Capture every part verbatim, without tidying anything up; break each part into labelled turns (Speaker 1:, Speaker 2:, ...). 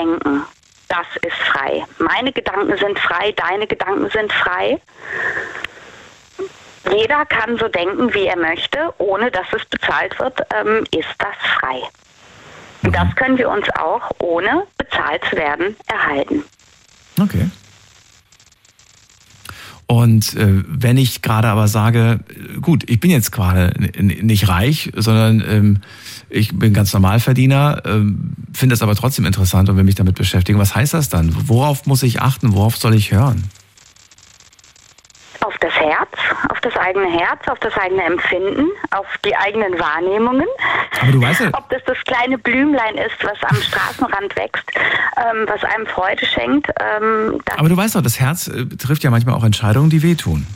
Speaker 1: denken, das ist frei. Meine Gedanken sind frei, deine Gedanken sind frei. Jeder kann so denken, wie er möchte, ohne dass es bezahlt wird, ähm, ist das frei. Und das können wir uns auch, ohne bezahlt zu werden, erhalten.
Speaker 2: Okay. Und äh, wenn ich gerade aber sage, gut, ich bin jetzt gerade n- nicht reich, sondern ähm, ich bin ganz Normalverdiener, ähm, finde es aber trotzdem interessant und will mich damit beschäftigen. Was heißt das dann? Worauf muss ich achten? Worauf soll ich hören?
Speaker 1: Auf das Herz, auf das eigene Herz, auf das eigene Empfinden, auf die eigenen Wahrnehmungen.
Speaker 2: Aber du weißt ja,
Speaker 1: ob das das kleine Blümlein ist, was am Straßenrand wächst, ähm, was einem Freude schenkt. Ähm,
Speaker 2: aber du weißt doch, das Herz äh, trifft ja manchmal auch Entscheidungen, die wehtun.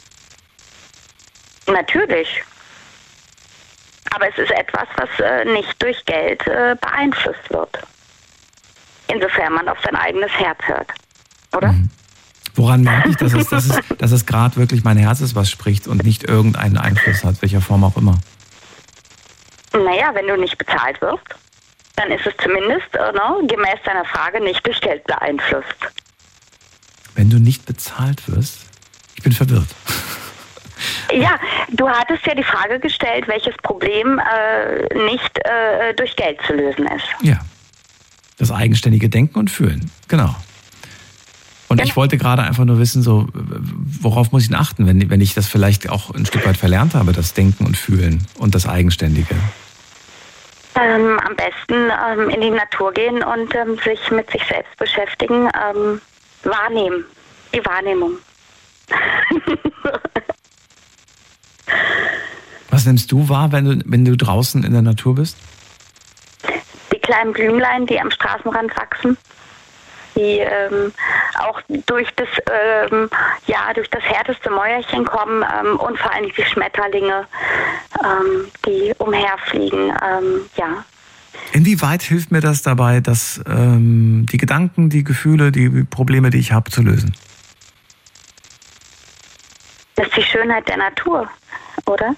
Speaker 1: Natürlich. Aber es ist etwas, was äh, nicht durch Geld äh, beeinflusst wird. Insofern man auf sein eigenes Herz hört. Oder?
Speaker 2: Mhm. Woran merke ich, dass es, dass es, dass es gerade wirklich mein Herz ist, was spricht und nicht irgendeinen Einfluss hat, welcher Form auch immer?
Speaker 1: Naja, wenn du nicht bezahlt wirst, dann ist es zumindest äh, ne, gemäß deiner Frage nicht durch Geld beeinflusst.
Speaker 2: Wenn du nicht bezahlt wirst? Ich bin verwirrt.
Speaker 1: Ja, du hattest ja die Frage gestellt, welches Problem äh, nicht äh, durch Geld zu lösen ist.
Speaker 2: Ja, das eigenständige Denken und Fühlen, genau. Und ich wollte gerade einfach nur wissen, so, worauf muss ich denn achten, wenn, wenn ich das vielleicht auch ein Stück weit verlernt habe, das Denken und Fühlen und das Eigenständige?
Speaker 1: Ähm, am besten ähm, in die Natur gehen und ähm, sich mit sich selbst beschäftigen, ähm, wahrnehmen, die Wahrnehmung.
Speaker 2: Was nimmst du wahr, wenn du, wenn du draußen in der Natur bist?
Speaker 1: Die kleinen Blümlein, die am Straßenrand wachsen. Die ähm, auch durch das, ähm, ja, durch das härteste Mäuerchen kommen ähm, und vor allem die Schmetterlinge, ähm, die umherfliegen, ähm, ja.
Speaker 2: Inwieweit hilft mir das dabei, dass ähm, die Gedanken, die Gefühle, die Probleme, die ich habe, zu lösen?
Speaker 1: Das ist die Schönheit der Natur, oder?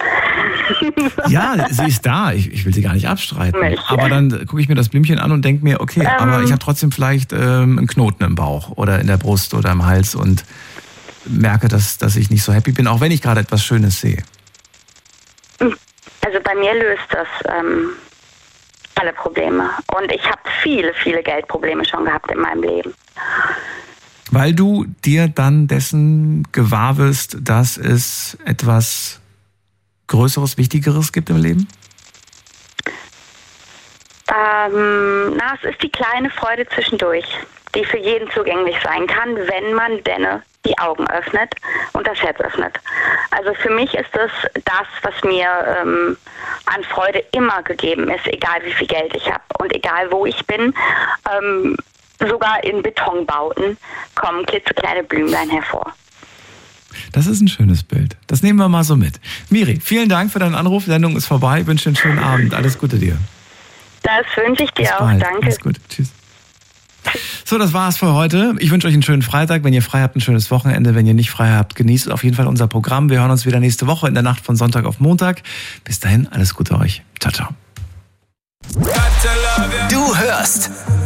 Speaker 2: Ja, sie ist da. Ich, ich will sie gar nicht abstreiten.
Speaker 1: Mensch,
Speaker 2: aber
Speaker 1: ja.
Speaker 2: dann gucke ich mir das Blümchen an und denke mir, okay, ähm, aber ich habe trotzdem vielleicht ähm, einen Knoten im Bauch oder in der Brust oder im Hals und merke, dass, dass ich nicht so happy bin, auch wenn ich gerade etwas Schönes sehe.
Speaker 1: Also bei mir löst das ähm, alle Probleme. Und ich habe viele, viele Geldprobleme schon gehabt in meinem Leben.
Speaker 2: Weil du dir dann dessen gewahr wirst, dass es etwas Größeres, Wichtigeres gibt im Leben?
Speaker 1: Ähm, na, es ist die kleine Freude zwischendurch, die für jeden zugänglich sein kann, wenn man denn die Augen öffnet und das Herz öffnet. Also für mich ist das das, was mir ähm, an Freude immer gegeben ist, egal wie viel Geld ich habe und egal wo ich bin. Ähm, sogar in Betonbauten kommen klitzekleine Blümlein hervor.
Speaker 2: Das ist ein schönes Bild. Das nehmen wir mal so mit. Miri, vielen Dank für deinen Anruf. Die Sendung ist vorbei. Ich wünsche dir einen schönen Abend. Alles Gute dir.
Speaker 1: Das wünsche ich dir
Speaker 2: Bis
Speaker 1: auch.
Speaker 2: bald.
Speaker 1: Danke.
Speaker 2: Alles gut. Tschüss. So, das war's für heute. Ich wünsche euch einen schönen Freitag. Wenn ihr frei habt, ein schönes Wochenende. Wenn ihr nicht frei habt, genießt auf jeden Fall unser Programm. Wir hören uns wieder nächste Woche in der Nacht von Sonntag auf Montag. Bis dahin, alles Gute euch. Ciao, ciao.
Speaker 3: Du hörst